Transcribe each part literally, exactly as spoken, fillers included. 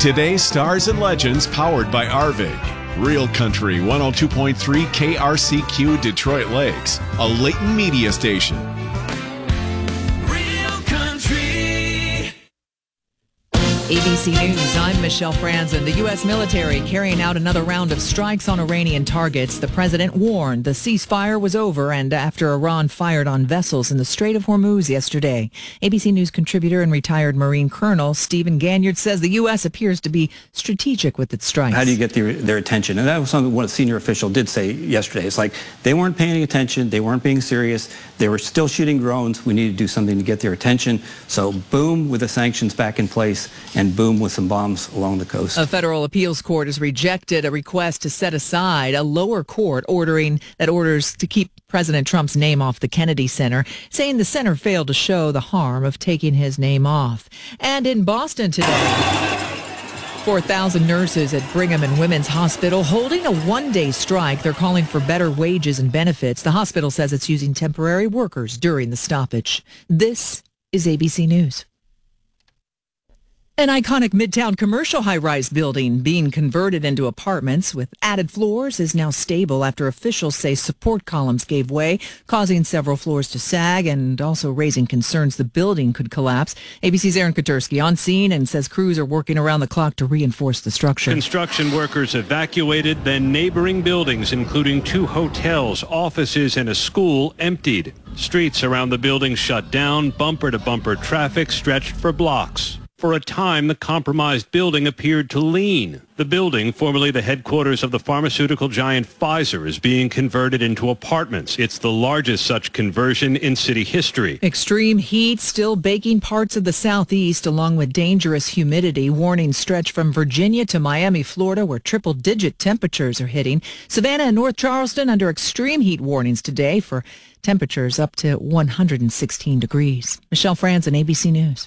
Today's Stars and Legends powered by Arvig. Real Country one oh two point three K R C Q Detroit Lakes, a Leighton media station. Real Country. A B C News, I'm Michelle Franzen. The U S military carrying out another round of strikes on Iranian targets. The president warned the ceasefire was over and after Iran fired on vessels in the Strait of Hormuz yesterday. A B C News contributor and retired Marine Colonel Stephen Ganyard says the U S appears to be strategic with its strikes. How do you get their, their attention? And that was something what a senior official did say yesterday. It's like they weren't paying attention. They weren't being serious. They were still shooting drones. We need to do something to get their attention. So boom, with the sanctions back in place, and boom with some bombs along the coast. A federal appeals court has rejected a request to set aside a lower court ordering that orders to keep President Trump's name off the Kennedy Center, saying the center failed to show the harm of taking his name off. And in Boston today, four thousand nurses at Brigham and Women's Hospital holding a one-day strike. They're calling for better wages and benefits. The hospital says it's using temporary workers during the stoppage. This is A B C News. An iconic Midtown commercial high-rise building being converted into apartments with added floors is now stable after officials say support columns gave way, causing several floors to sag and also raising concerns the building could collapse. A B C's Aaron Katersky on scene and says crews are working around the clock to reinforce the structure. Construction workers evacuated, then neighboring buildings, including two hotels, offices, and a school, emptied. Streets around the building shut down, bumper-to-bumper traffic stretched for blocks. For a time, the compromised building appeared to lean. The building, formerly the headquarters of the pharmaceutical giant Pfizer, is being converted into apartments. It's the largest such conversion in city history. Extreme heat still baking parts of the southeast, along with dangerous humidity. Warnings stretch from Virginia to Miami, Florida, where triple-digit temperatures are hitting. Savannah and North Charleston under extreme heat warnings today for temperatures up to one hundred sixteen degrees. Michelle Franzen, A B C News.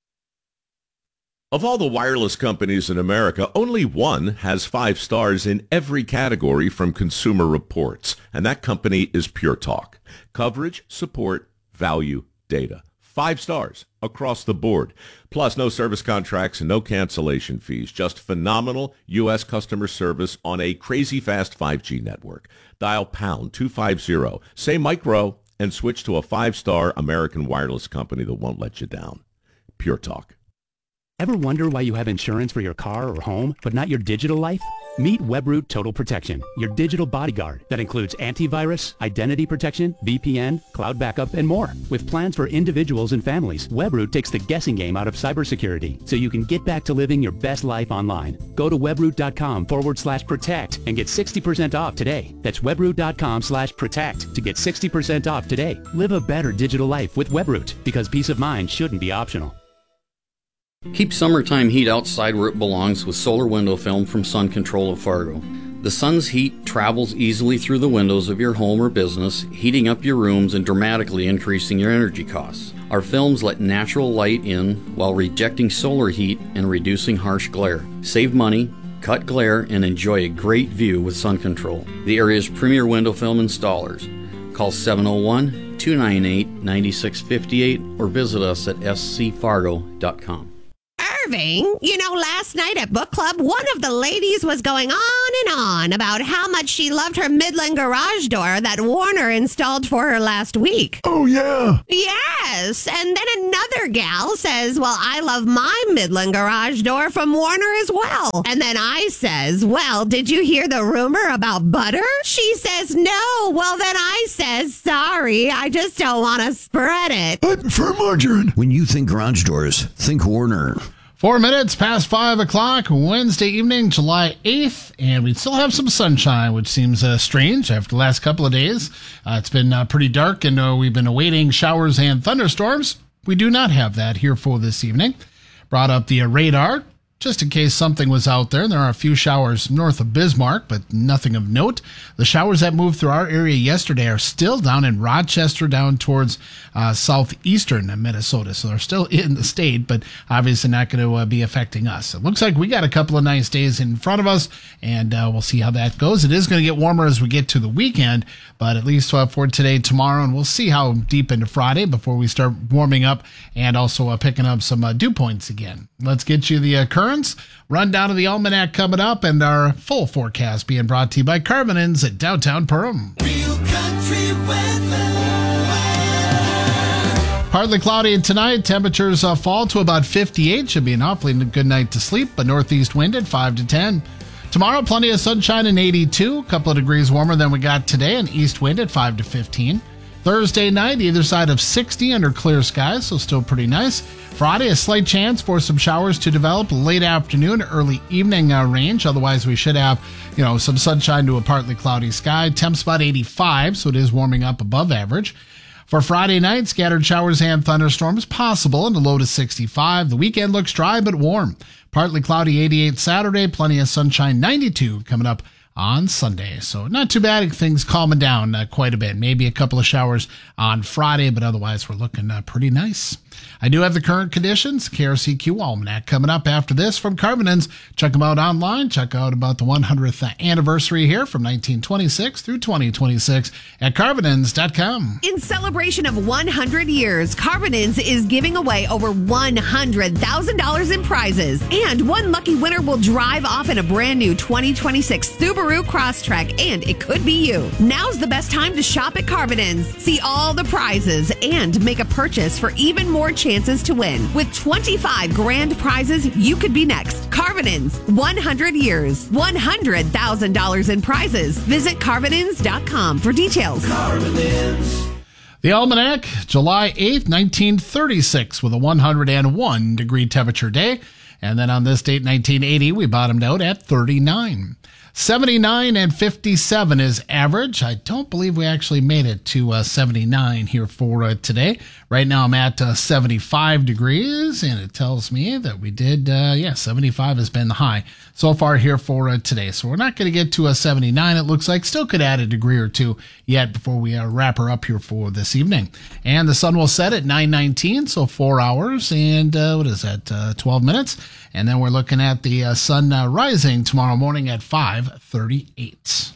Of all the wireless companies in America, only one has five stars in every category from Consumer Reports, and that company is Pure Talk. Coverage, support, value, data. Five stars across the board. Plus, no service contracts and no cancellation fees. Just phenomenal U S customer service on a crazy fast five G network. Dial pound two fifty, say micro, and switch to a five-star American wireless company that won't let you down. Pure Talk. Ever wonder why you have insurance for your car or home, but not your digital life? Meet Webroot Total Protection, your digital bodyguard that includes antivirus, identity protection, V P N, cloud backup, and more. With plans for individuals and families, Webroot takes the guessing game out of cybersecurity so you can get back to living your best life online. Go to webroot.com forward slash protect and get sixty percent off today. That's webroot.com slash protect to get sixty percent off today. Live a better digital life with Webroot, because peace of mind shouldn't be optional. Keep summertime heat outside where it belongs with solar window film from Sun Control of Fargo. The sun's heat travels easily through the windows of your home or business, heating up your rooms and dramatically increasing your energy costs. Our films let natural light in while rejecting solar heat and reducing harsh glare. Save money, cut glare, and enjoy a great view with Sun Control, the area's premier window film installers. Call seven oh one, two nine eight, nine six five eight or visit us at s c fargo dot com. You know, last night at book club, one of the ladies was going on and on about how much she loved her Midland garage door that Warner installed for her last week. Oh, yeah. Yes. And then another gal says, well, I love my Midland garage door from Warner as well. And then I says, well, did you hear the rumor about butter? She says, no. Well, then I says, sorry, I just don't want to spread it. I prefer margarine. When you think garage doors, think Warner. Four minutes past five o'clock, Wednesday evening, July eighth, and we still have some sunshine, which seems uh, strange after the last couple of days. Uh, it's been uh, pretty dark, and uh, we've been awaiting showers and thunderstorms. We do not have that here for this evening. Brought up the uh, radar, just in case something was out there. There are a few showers north of Bismarck, but nothing of note. The showers that moved through our area yesterday are still down in Rochester, down towards uh, southeastern Minnesota. So they're still in the state, but obviously not going to uh, be affecting us. It looks like we got a couple of nice days in front of us, and uh, we'll see how that goes. It is going to get warmer as we get to the weekend, but at least uh, for today, tomorrow, and we'll see how deep into Friday before we start warming up and also uh, picking up some uh, dew points again. Let's get you the uh, current Burns. Rundown of the almanac coming up, and our full forecast being brought to you by Carvinens at downtown Perham. Real country weather. Partly cloudy tonight. Temperatures uh, fall to about fifty-eight. Should be an awfully good night to sleep, but northeast wind at five to ten. Tomorrow, plenty of sunshine and eighty-two. A couple of degrees warmer than we got today, and east wind at five to fifteen. Thursday night, either side of sixty under clear skies, so still pretty nice. Friday, a slight chance for some showers to develop late afternoon, early evening uh, range. Otherwise, we should have, you know, some sunshine to a partly cloudy sky. Temps about eighty-five, so it is warming up above average. For Friday night, scattered showers and thunderstorms possible in the low to sixty-five. The weekend looks dry but warm. Partly cloudy eighty-eight Saturday, plenty of sunshine ninety-two coming up on Sunday. So not too bad. Things calming down uh, quite a bit. Maybe a couple of showers on Friday, but otherwise we're looking uh, pretty nice. I do have the current conditions. K R C Q Almanac coming up after this from Carvinens. Check them out online. Check out about the one hundredth anniversary here from nineteen twenty-six through twenty twenty-six at carvinens dot com. In celebration of one hundred years, Carvinens is giving away over one hundred thousand dollars in prizes. And one lucky winner will drive off in a brand new twenty twenty-six Subaru Crosstrek, and it could be you. Now's the best time to shop at Carvinens. See all the prizes and make a purchase for even more chances to win. With twenty-five grand prizes, you could be next. Carvinens, one hundred years, one hundred thousand dollars in prizes. Visit carvinens dot com for details. Carvinens. The Almanac, July eighth, nineteen thirty-six, with a one hundred one degree temperature day. And then on this date, nineteen eighty, we bottomed out at thirty-nine. seventy-nine and fifty-seven is average. I don't believe we actually made it to uh, seventy-nine here for uh, today. Right now I'm at uh, seventy-five degrees, and it tells me that we did, uh, yeah, seventy-five has been the high so far here for uh, today. So we're not going to get to a seventy-nine, it looks like. Still could add a degree or two yet before we uh, wrap her up here for this evening. And the sun will set at nine nineteen, so four hours and, uh, what is that, uh, twelve minutes. And then we're looking at the uh, sun uh, rising tomorrow morning at five thirty-eight.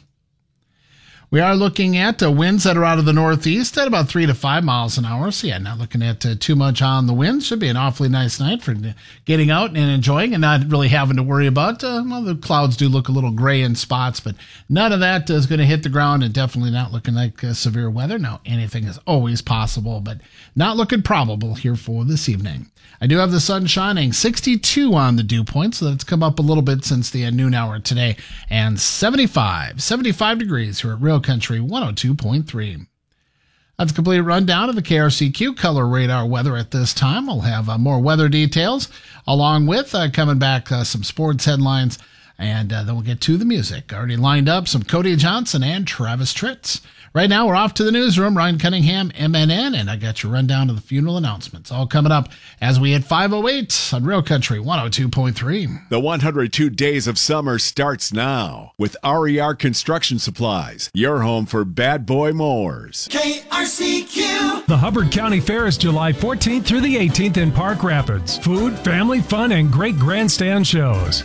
We are looking at uh, winds that are out of the northeast at about three to five miles an hour. So, yeah, not looking at uh, too much on the wind. Should be an awfully nice night for getting out and enjoying and not really having to worry about, uh, well, the clouds do look a little gray in spots, but none of that is going to hit the ground and definitely not looking like uh, severe weather. Now, anything is always possible, but not looking probable here for this evening. I do have the sun shining, sixty-two on the dew point, so that's come up a little bit since the noon hour today, and seventy-five, seventy-five degrees here at Real Country one oh two point three. That's a complete rundown of the K R C Q Color Radar weather at this time. We'll have uh, more weather details, along with uh, coming back uh, some sports headlines, and uh, then we'll get to the music. Already lined up some Cody Johnson and Travis Tritt. Right now, we're off to the newsroom. Ryan Cunningham, M N N, and I got your rundown of the funeral announcements. All coming up as we hit five oh eight on Real Country one oh two point three. The one hundred two Days of Summer starts now with R E R Construction Supplies, your home for bad boy mowers. K R C Q. The Hubbard County Fair is July fourteenth through the eighteenth in Park Rapids. Food, family fun, and great grandstand shows.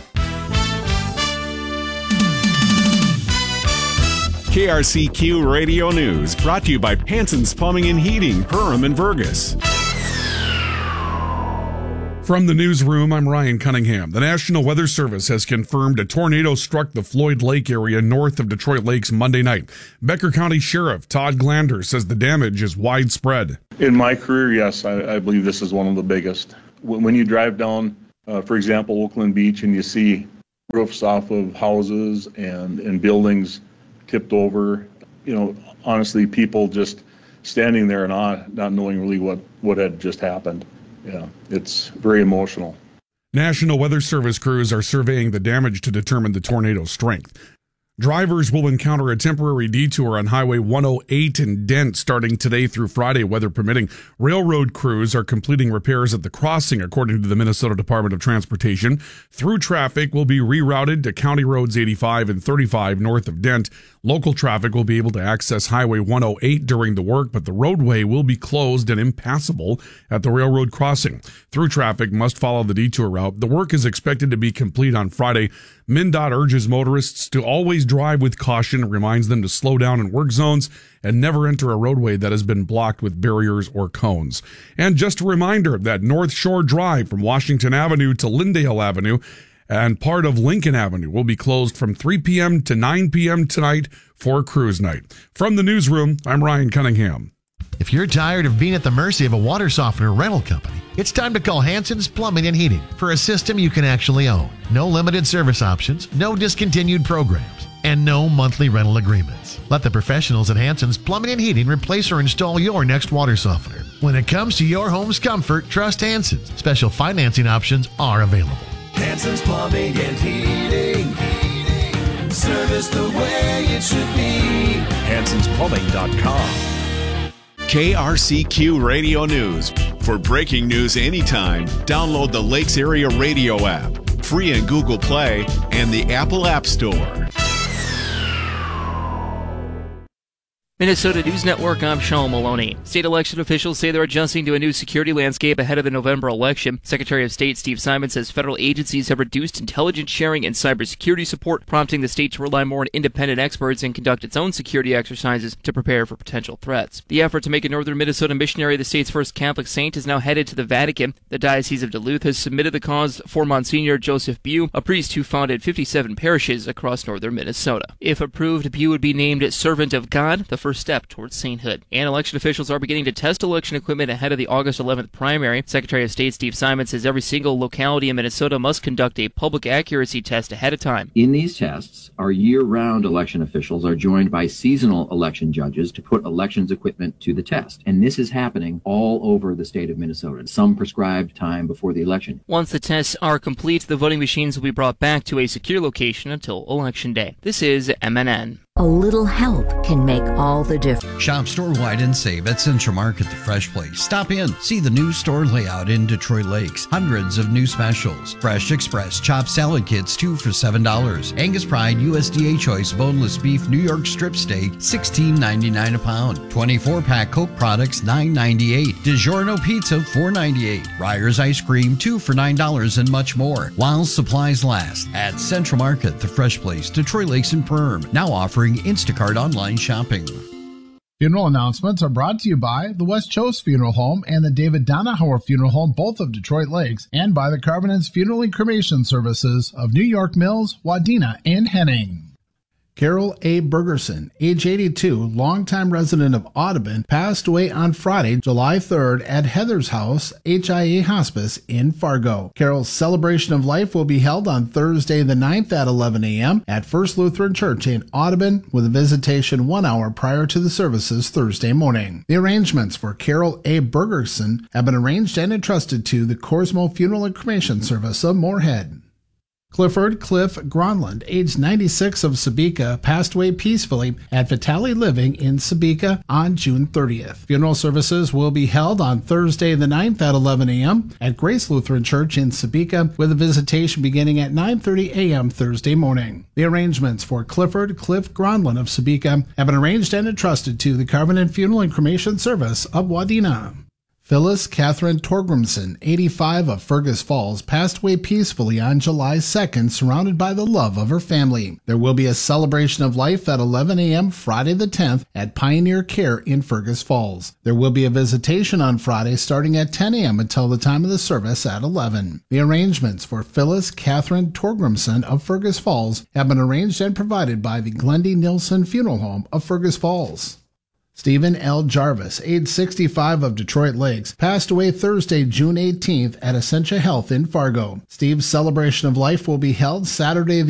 K R C Q Radio News, brought to you by Panson's Plumbing and Heating, Perham and Vergas. From the newsroom, I'm Ryan Cunningham. The National Weather Service has confirmed a tornado struck the Floyd Lake area north of Detroit Lakes Monday night. Becker County Sheriff Todd Glander says the damage is widespread. In my career, yes, I, I believe this is one of the biggest. When you drive down, uh, for example, Oakland Beach, and you see roofs off of houses and, and buildings tipped over, you know, honestly, people just standing there and not, not knowing really what, what had just happened. Yeah, it's very emotional. National Weather Service crews are surveying the damage to determine the tornado's strength. Drivers will encounter a temporary detour on Highway one oh eight in Dent starting today through Friday, weather permitting. Railroad crews are completing repairs at the crossing, according to the Minnesota Department of Transportation. Through traffic will be rerouted to County Roads eighty-five and thirty-five north of Dent. Local traffic will be able to access Highway one oh eight during the work, but the roadway will be closed and impassable at the railroad crossing. Through traffic must follow the detour route. The work is expected to be complete on Friday. MnDOT urges motorists to always drive with caution and reminds them to slow down in work zones and never enter a roadway that has been blocked with barriers or cones. And just a reminder that North Shore Drive from Washington Avenue to Lyndale Avenue and part of Lincoln Avenue will be closed from three p.m. to nine p.m. tonight for cruise night. From the newsroom, I'm Ryan Cunningham. If you're tired of being at the mercy of a water softener rental company, it's time to call Hanson's Plumbing and Heating for a system you can actually own. No limited service options, no discontinued programs, and no monthly rental agreements. Let the professionals at Hanson's Plumbing and Heating replace or install your next water softener. When it comes to your home's comfort, trust Hanson's. Special financing options are available. Hanson's Plumbing and Heating. Heating. Service the way it should be. Hansons Plumbing dot com. K R C Q Radio News. For breaking news anytime, download the Lakes Area Radio app, free in Google Play and the Apple App Store. Minnesota News Network, I'm Sean Maloney. State election officials say they're adjusting to a new security landscape ahead of the November election. Secretary of State Steve Simon says federal agencies have reduced intelligence sharing and cybersecurity support, prompting the state to rely more on independent experts and conduct its own security exercises to prepare for potential threats. The effort to make a northern Minnesota missionary the state's first Catholic saint is now headed to the Vatican. The Diocese of Duluth has submitted the cause for Monsignor Joseph Bew, a priest who founded fifty-seven parishes across northern Minnesota. If approved, Bew would be named Servant of God, the first step towards sainthood. And election officials are beginning to test election equipment ahead of the August eleventh primary. Secretary of State Steve Simon says every single locality in Minnesota must conduct a public accuracy test ahead of time. In these tests, our year-round election officials are joined by seasonal election judges to put elections equipment to the test. And this is happening all over the state of Minnesota, some prescribed time before the election. Once the tests are complete, the voting machines will be brought back to a secure location until Election Day. This is M N N. A little help can make all the difference. Shop store-wide and save at Central Market, the Fresh Place. Stop in, see the new store layout in Detroit Lakes. Hundreds of new specials. Fresh Express chopped salad kits, two for seven dollars. Angus Pride U S D A Choice boneless beef New York strip steak, sixteen ninety-nine a pound. twenty-four pack Coke products, nine ninety-eight. DiGiorno pizza, four ninety-eight. Ryer's ice cream, two for nine dollars, and much more. While supplies last. At Central Market, the Fresh Place, Detroit Lakes and Perm. Now offering Instacart online shopping. Funeral announcements are brought to you by the West Chose Funeral Home and the David Donahauer Funeral Home, both of Detroit Lakes, and by the Carvinens Funeral and Cremation Services of New York Mills, Wadena, and Henning. Carol A. Bergerson, age eighty-two, longtime resident of Audubon, passed away on Friday, July third at Heather's House, H I A Hospice in Fargo. Carol's celebration of life will be held on Thursday the ninth at eleven a.m. at First Lutheran Church in Audubon, with a visitation one hour prior to the services Thursday morning. The arrangements for Carol A. Bergerson have been arranged and entrusted to the Corsmo Funeral and Cremation Service of Moorhead. Clifford Cliff Gronlund, age ninety-six, of Sebeka, passed away peacefully at Vitale Living in Sebeka on June thirtieth. Funeral services will be held on Thursday the ninth at eleven a.m. at Grace Lutheran Church in Sebeka, with a visitation beginning at nine thirty a.m. Thursday morning. The arrangements for Clifford Cliff Gronlund of Sebeka have been arranged and entrusted to the Carvinen Funeral and Cremation Service of Wadena. Phyllis Catherine Torgrimson, eighty-five, of Fergus Falls, passed away peacefully on July second, surrounded by the love of her family. There will be a celebration of life at eleven a.m. Friday the tenth at Pioneer Care in Fergus Falls. There will be a visitation on Friday starting at ten a.m. until the time of the service at eleven. The arrangements for Phyllis Catherine Torgrimson of Fergus Falls have been arranged and provided by the Glendy Nilsson Funeral Home of Fergus Falls. Stephen L. Jarvis, age sixty-five, of Detroit Lakes, passed away Thursday, June eighteenth at Essentia Health in Fargo. Steve's celebration of life will be held Saturday the